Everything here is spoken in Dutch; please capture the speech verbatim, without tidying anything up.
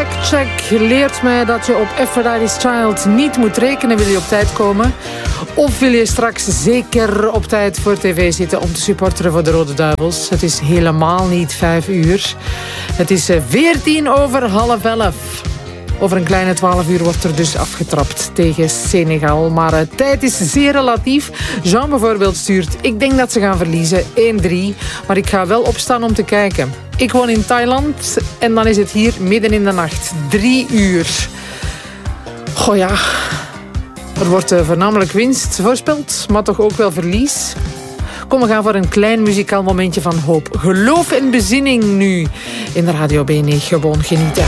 Check leert mij dat je op Aphrodite's Child niet moet rekenen, wil je op tijd komen. Of wil je straks zeker op tijd voor tv zitten om te supporteren voor de Rode Duivels. Het is helemaal niet vijf uur. Het is veertien over half elf. Over een kleine twaalf uur wordt er dus afgetrapt tegen Senegal. Maar uh, tijd is zeer relatief. Jean bijvoorbeeld stuurt: ik denk dat ze gaan verliezen, één drie. Maar ik ga wel opstaan om te kijken. Ik woon in Thailand en dan is het hier midden in de nacht. Drie uur. Goh ja, er wordt uh, voornamelijk winst voorspeld, maar toch ook wel verlies. Kom, we gaan voor een klein muzikaal momentje van hoop. Geloof en bezinning nu in de Radio B negen. Gewoon genieten.